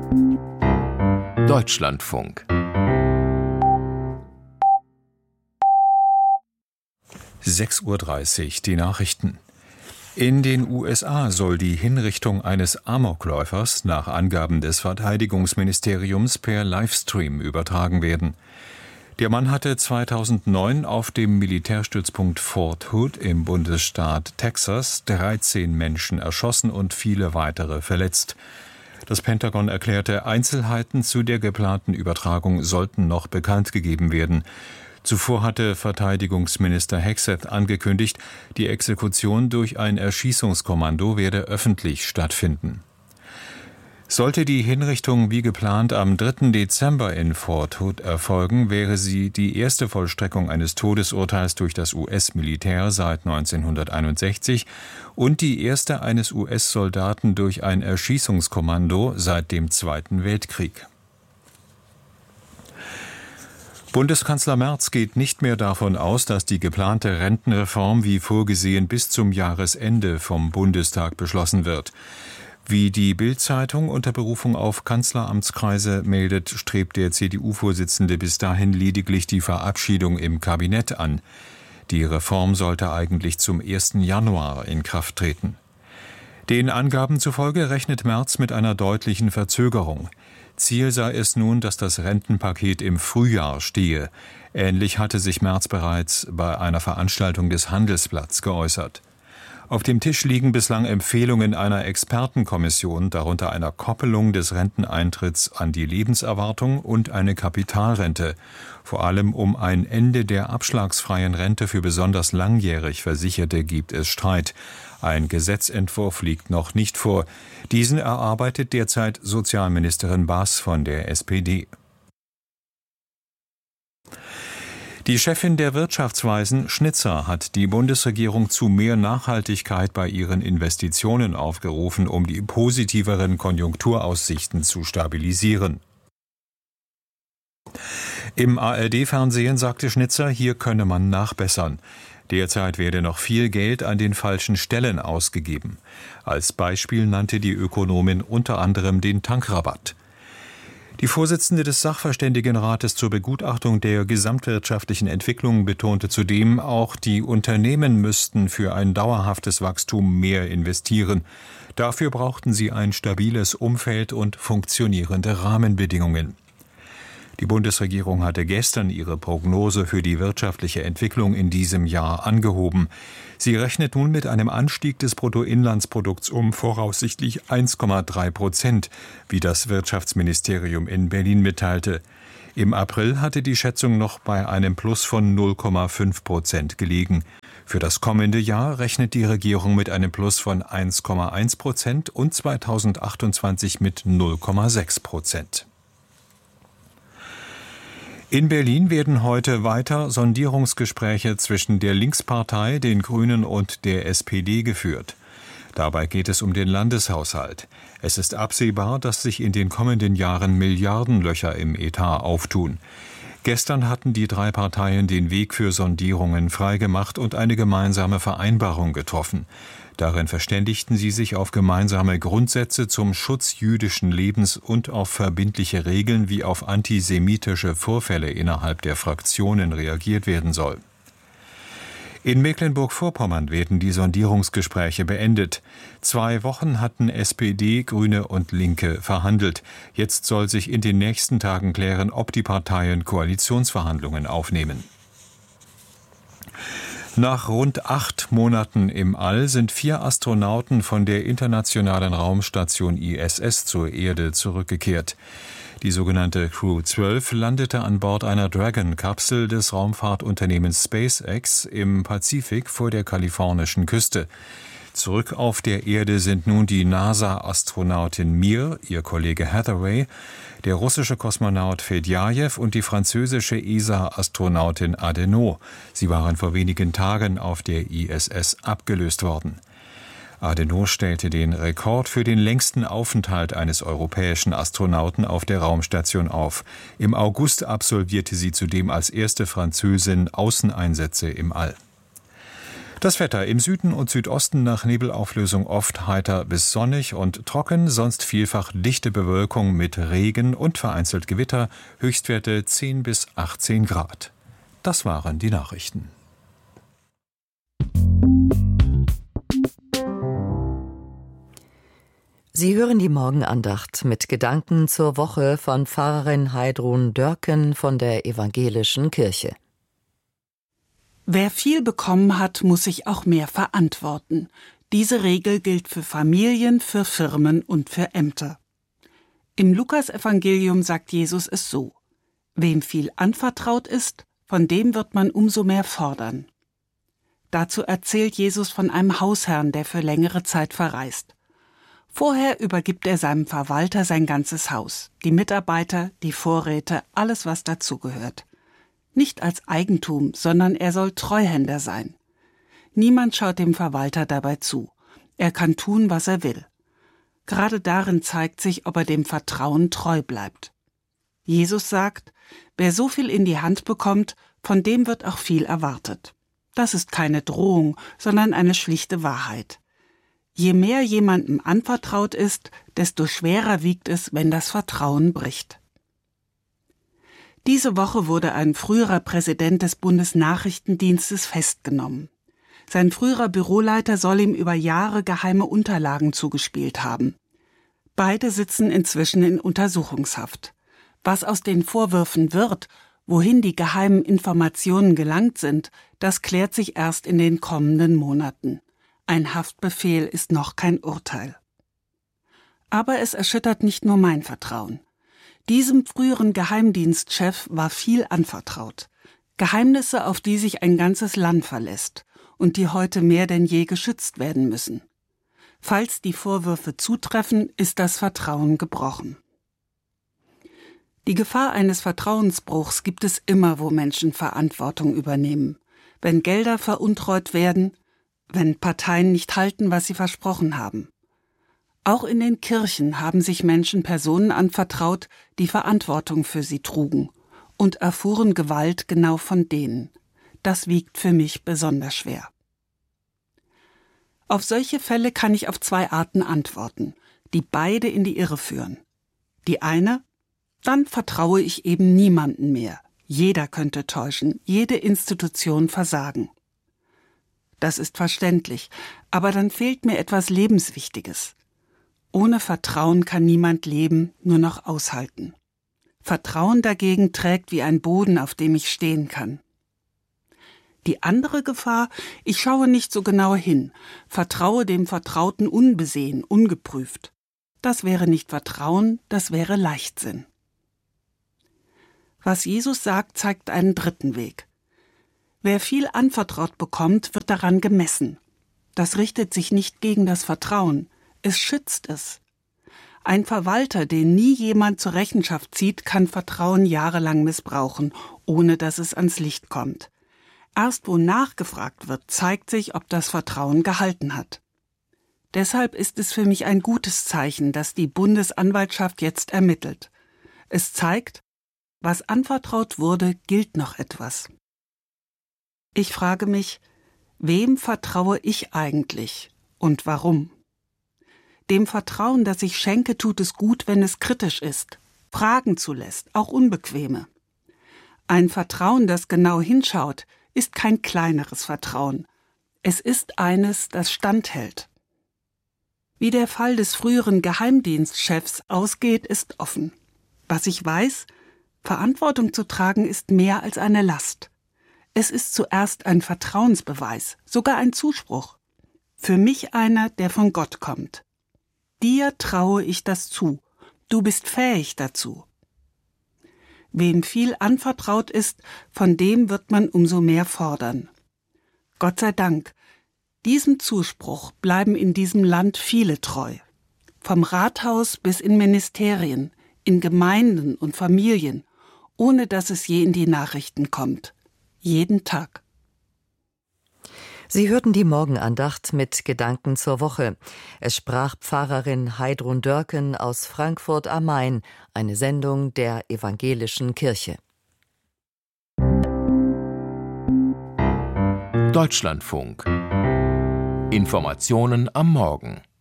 Deutschlandfunk 6:30 Uhr, die Nachrichten. In den USA soll die Hinrichtung eines Amokläufers nach Angaben des Verteidigungsministeriums per Livestream übertragen werden. Der Mann hatte 2009 auf dem Militärstützpunkt Fort Hood im Bundesstaat Texas 13 Menschen erschossen und viele weitere verletzt. Das Pentagon erklärte, Einzelheiten zu der geplanten Übertragung sollten noch bekannt gegeben werden. Zuvor hatte Verteidigungsminister Hegseth angekündigt, die Exekution durch ein Erschießungskommando werde öffentlich stattfinden. Sollte die Hinrichtung wie geplant am 3. Dezember in Fort Hood erfolgen, wäre sie die erste Vollstreckung eines Todesurteils durch das US-Militär seit 1961 und die erste eines US-Soldaten durch ein Erschießungskommando seit dem Zweiten Weltkrieg. Bundeskanzler Merz geht nicht mehr davon aus, dass die geplante Rentenreform wie vorgesehen bis zum Jahresende vom Bundestag beschlossen wird. Wie die Bild-Zeitung unter Berufung auf Kanzleramtskreise meldet, strebt der CDU-Vorsitzende bis dahin lediglich die Verabschiedung im Kabinett an. Die Reform sollte eigentlich zum 1. Januar in Kraft treten. Den Angaben zufolge rechnet Merz mit einer deutlichen Verzögerung. Ziel sei es nun, dass das Rentenpaket im Frühjahr stehe. Ähnlich hatte sich Merz bereits bei einer Veranstaltung des Handelsblatts geäußert. Auf dem Tisch liegen bislang Empfehlungen einer Expertenkommission, darunter einer Koppelung des Renteneintritts an die Lebenserwartung und eine Kapitalrente. Vor allem um ein Ende der abschlagsfreien Rente für besonders langjährig Versicherte gibt es Streit. Ein Gesetzentwurf liegt noch nicht vor. Diesen erarbeitet derzeit Sozialministerin Baas von der SPD. Die Chefin der Wirtschaftsweisen, Schnitzer, hat die Bundesregierung zu mehr Nachhaltigkeit bei ihren Investitionen aufgerufen, um die positiveren Konjunkturaussichten zu stabilisieren. Im ARD-Fernsehen sagte Schnitzer, hier könne man nachbessern. Derzeit werde noch viel Geld an den falschen Stellen ausgegeben. Als Beispiel nannte die Ökonomin unter anderem den Tankrabatt. Die Vorsitzende des Sachverständigenrates zur Begutachtung der gesamtwirtschaftlichen Entwicklung betonte zudem, auch die Unternehmen müssten für ein dauerhaftes Wachstum mehr investieren. Dafür brauchten sie ein stabiles Umfeld und funktionierende Rahmenbedingungen. Die Bundesregierung hatte gestern ihre Prognose für die wirtschaftliche Entwicklung in diesem Jahr angehoben. Sie rechnet nun mit einem Anstieg des Bruttoinlandsprodukts um voraussichtlich 1,3%, wie das Wirtschaftsministerium in Berlin mitteilte. Im April hatte die Schätzung noch bei einem Plus von 0,5% gelegen. Für das kommende Jahr rechnet die Regierung mit einem Plus von 1,1% und 2028 mit 0,6%. In Berlin werden heute weiter Sondierungsgespräche zwischen der Linkspartei, den Grünen und der SPD geführt. Dabei geht es um den Landeshaushalt. Es ist absehbar, dass sich in den kommenden Jahren Milliardenlöcher im Etat auftun. Gestern hatten die drei Parteien den Weg für Sondierungen freigemacht und eine gemeinsame Vereinbarung getroffen. Darin verständigten sie sich auf gemeinsame Grundsätze zum Schutz jüdischen Lebens und auf verbindliche Regeln, wie auf antisemitische Vorfälle innerhalb der Fraktionen reagiert werden soll. In Mecklenburg-Vorpommern werden die Sondierungsgespräche beendet. 2 Wochen hatten SPD, Grüne und Linke verhandelt. Jetzt soll sich in den nächsten Tagen klären, ob die Parteien Koalitionsverhandlungen aufnehmen. Nach rund 8 Monaten im All sind 4 Astronauten von der internationalen Raumstation ISS zur Erde zurückgekehrt. Die sogenannte Crew 12 landete an Bord einer Dragon-Kapsel des Raumfahrtunternehmens SpaceX im Pazifik vor der kalifornischen Küste. Zurück auf der Erde sind nun die NASA-Astronautin Mir, ihr Kollege Hathaway, der russische Kosmonaut Fedjajew und die französische ESA-Astronautin Adenau. Sie waren vor wenigen Tagen auf der ISS abgelöst worden. Adenau stellte den Rekord für den längsten Aufenthalt eines europäischen Astronauten auf der Raumstation auf. Im August absolvierte sie zudem als erste Französin Außeneinsätze im All. Das Wetter: im Süden und Südosten nach Nebelauflösung oft heiter bis sonnig und trocken, sonst vielfach dichte Bewölkung mit Regen und vereinzelt Gewitter, Höchstwerte 10 bis 18 Grad. Das waren die Nachrichten. Sie hören die Morgenandacht mit Gedanken zur Woche von Pfarrerin Heidrun Dörken von der Evangelischen Kirche. Wer viel bekommen hat, muss sich auch mehr verantworten. Diese Regel gilt für Familien, für Firmen und für Ämter. Im Lukasevangelium sagt Jesus es so: Wem viel anvertraut ist, von dem wird man umso mehr fordern. Dazu erzählt Jesus von einem Hausherrn, der für längere Zeit verreist. Vorher übergibt er seinem Verwalter sein ganzes Haus, die Mitarbeiter, die Vorräte, alles, was dazugehört. Nicht als Eigentum, sondern er soll Treuhänder sein. Niemand schaut dem Verwalter dabei zu. Er kann tun, was er will. Gerade darin zeigt sich, ob er dem Vertrauen treu bleibt. Jesus sagt, wer so viel in die Hand bekommt, von dem wird auch viel erwartet. Das ist keine Drohung, sondern eine schlichte Wahrheit. Je mehr jemandem anvertraut ist, desto schwerer wiegt es, wenn das Vertrauen bricht. Diese Woche wurde ein früherer Präsident des Bundesnachrichtendienstes festgenommen. Sein früherer Büroleiter soll ihm über Jahre geheime Unterlagen zugespielt haben. Beide sitzen inzwischen in Untersuchungshaft. Was aus den Vorwürfen wird, wohin die geheimen Informationen gelangt sind, das klärt sich erst in den kommenden Monaten. Ein Haftbefehl ist noch kein Urteil. Aber es erschüttert nicht nur mein Vertrauen. Diesem früheren Geheimdienstchef war viel anvertraut. Geheimnisse, auf die sich ein ganzes Land verlässt und die heute mehr denn je geschützt werden müssen. Falls die Vorwürfe zutreffen, ist das Vertrauen gebrochen. Die Gefahr eines Vertrauensbruchs gibt es immer, wo Menschen Verantwortung übernehmen. Wenn Gelder veruntreut werden, wenn Parteien nicht halten, was sie versprochen haben. Auch in den Kirchen haben sich Menschen Personen anvertraut, die Verantwortung für sie trugen und erfuhren Gewalt genau von denen. Das wiegt für mich besonders schwer. Auf solche Fälle kann ich auf zwei Arten antworten, die beide in die Irre führen. Die eine: Dann vertraue ich eben niemanden mehr. Jeder könnte täuschen, jede Institution versagen. Das ist verständlich, aber dann fehlt mir etwas Lebenswichtiges. Ohne Vertrauen kann niemand leben, nur noch aushalten. Vertrauen dagegen trägt wie ein Boden, auf dem ich stehen kann. Die andere Gefahr: Ich schaue nicht so genau hin, vertraue dem Vertrauten unbesehen, ungeprüft. Das wäre nicht Vertrauen, das wäre Leichtsinn. Was Jesus sagt, zeigt einen dritten Weg. Wer viel anvertraut bekommt, wird daran gemessen. Das richtet sich nicht gegen das Vertrauen, es schützt es. Ein Verwalter, den nie jemand zur Rechenschaft zieht, kann Vertrauen jahrelang missbrauchen, ohne dass es ans Licht kommt. Erst wo nachgefragt wird, zeigt sich, ob das Vertrauen gehalten hat. Deshalb ist es für mich ein gutes Zeichen, dass die Bundesanwaltschaft jetzt ermittelt. Es zeigt, was anvertraut wurde, gilt noch etwas. Ich frage mich, wem vertraue ich eigentlich und warum? Dem Vertrauen, das ich schenke, tut es gut, wenn es kritisch ist, Fragen zulässt, auch unbequeme. Ein Vertrauen, das genau hinschaut, ist kein kleineres Vertrauen. Es ist eines, das standhält. Wie der Fall des früheren Geheimdienstchefs ausgeht, ist offen. Was ich weiß: Verantwortung zu tragen ist mehr als eine Last. Es ist zuerst ein Vertrauensbeweis, sogar ein Zuspruch. Für mich einer, der von Gott kommt. Dir traue ich das zu. Du bist fähig dazu. Wem viel anvertraut ist, von dem wird man umso mehr fordern. Gott sei Dank, diesem Zuspruch bleiben in diesem Land viele treu. Vom Rathaus bis in Ministerien, in Gemeinden und Familien, ohne dass es je in die Nachrichten kommt. Jeden Tag. Sie hörten die Morgenandacht mit Gedanken zur Woche. Es sprach Pfarrerin Heidrun Dörken aus Frankfurt am Main, eine Sendung der Evangelischen Kirche. Deutschlandfunk Informationen am Morgen.